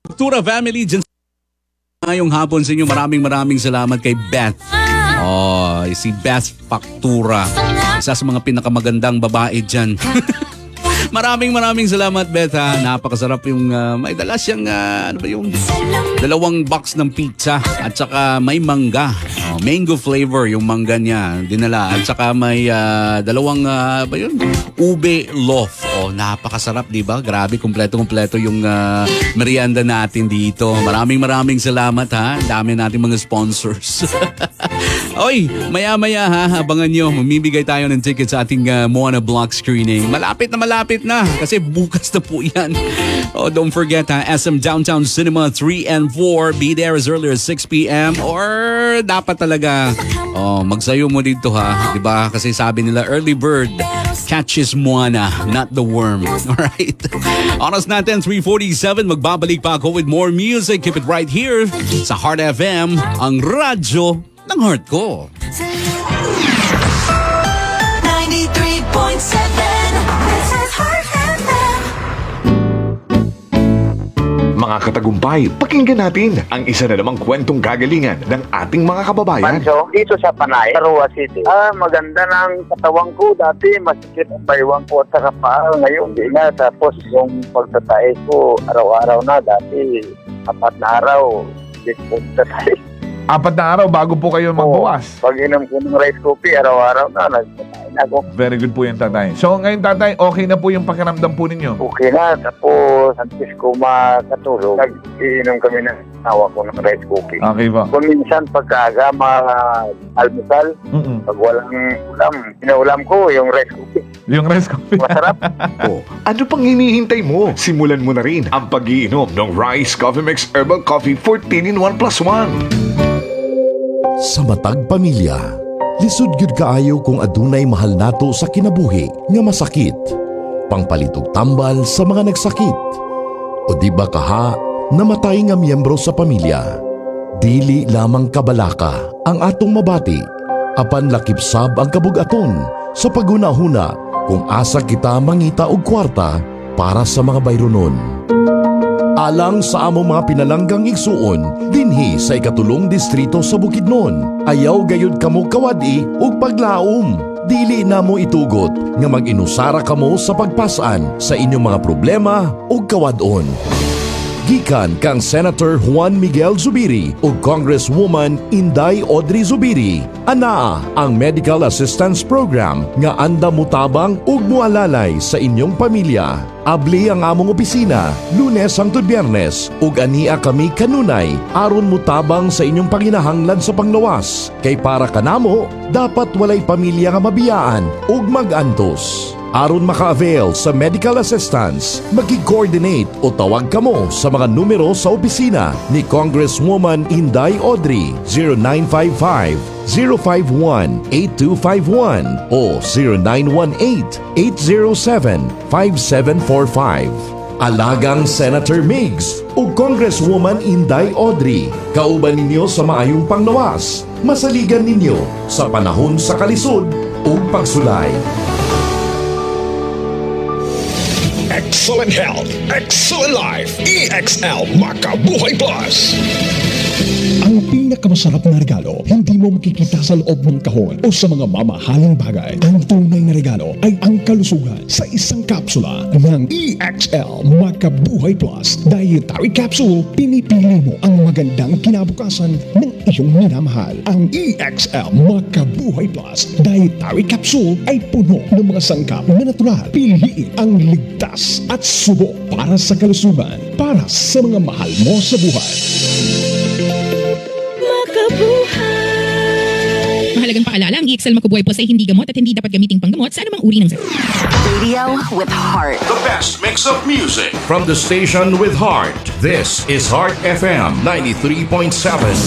Tura family dyan ngayong hapon sa inyo. Maraming salamat kay Beth. Si Beth Factura. Isa sa mga pinakamagandang babae dyan. Maraming salamat, Beth, ha. Napakasarap yung may dala siyang yung 2 box ng pizza at saka may mangga. Mango flavor yung mangga niya dinala at saka may 2 ube loaf. Napakasarap, di ba? Grabe, kumpleto yung merienda natin dito. Maraming salamat, ha. Dami nating mga sponsors. Oy, maya ha, abangan nyo. Mamimigay tayo ng tickets sa ating Moana Block screening. Malapit na kasi bukas na po yan. Don't forget, ha, SM Downtown Cinema 3 and 4. Be there as early as 6 p.m. or dapat talaga magsayo mo dito, ha. Diba? Kasi sabi nila, early bird catches Moana, not the worm. Alright? Oras natin, 3:47. Magbabalik pa ako with more music. Keep it right here sa Heart FM, ang radyo ng heart ko. 93.7. This is Heart FM. Mga katagumpay, pakinggan natin ang isa na namang kwentong gagalingan ng ating mga kababayan. Pancho, dito sa Panay, Arua City. Maganda ng katawang ko. Dati masikip ang baywang ko at saka paa. Ngayon, di na. Tapos yung pagtatae ko, araw-araw na. Dati, 4 na araw. Hindi ko tatay. 4 na araw bago po kayo magbawas. Pag inom ko ng rice coffee, araw-araw na. Nagtatay na ako. Very good po yan, tatay. So ngayon, tatay, okay na po yung pakiramdam po ninyo? Okay na. Tapos, antes ko makatulog, nag-iinom kami ng tawa ko ng rice coffee. Okay po. Kung minsan pagkaaga, almusal, pag walang ulam, pinaulam ko yung rice coffee. Yung rice coffee. Masarap. Ano pang hinihintay mo? Simulan mo na rin ang pag-iinom ng Rice Coffee Mix Herbal Coffee 14 in 1 plus 1. Sa matag pamilya, lisod gyud kaayo kung adunay mahal nato sa kinabuhi nga masakit. Pangpalitog tambal sa mga nagsakit. O di ba kaha, namatay nga miyembro sa pamilya. Dili lamang kabalaka ang atong mabati, apan lakipsab ang kabugaton sa pagunahuna kung asa kita mangita og kwarta para sa mga bayronon. Alang sa among mga pinalanggang igsuon, dinhi sa ikatulong distrito sa Bukidnon, ayaw gayud kamo kawadi ug paglaom. Dili na mo itugot nga mag-inusara kamo sa pagpasan sa inyong mga problema ug kawadon. Gikan kang Senator Juan Miguel Zubiri ug Congresswoman Inday Audrey Zubiri, anaa ang Medical Assistance Program nga anda mutabang ug mualalay sa inyong pamilya. Abli ang among opisina Lunes hangtod Biyernes ug ania kami kanunay aron mutabang sa inyong panginahanglan sa panglawas. Kay para kanamo, dapat walay pamilya nga mabiyaan ug mag-antos. Aron maka-avail sa medical assistance, mag-coordinate o tawag kamo sa mga numero sa opisina ni Congresswoman Inday Audrey 0955-051-8251 o 0918-807-5745. Alagang Senator Migs o Congresswoman Inday Audrey, kauban ninyo sa maayong panglawas, masaligan ninyo sa panahon sa kalisod o pagsulay. Excellent health, excellent life, EXL Makabuhay Plus. Ang pinakamasarap na regalo, hindi mo makikita sa loob ng kahon o sa mga mamahaling bagay. Ang tunay na regalo ay ang kalusugan sa isang kapsula ng EXL Makabuhay Plus Dietary Capsule. Pinipili mo ang magandang kinabukasan ng iyong minamahal. Ang EXL Makabuhay Plus Dietary Capsule ay puno ng mga sangkap na natural. Piliin ang ligtas at subok para sa kalusugan, para sa mga mahal mo sa buhay. Mahalagang paalala, ang EXL Makabuhay Plus ay hindi gamot at hindi dapat gamiting panggamot sa anumang uri ng sakit. Radio with heart. The best mix of music from the station with heart. This is Heart FM 93.7.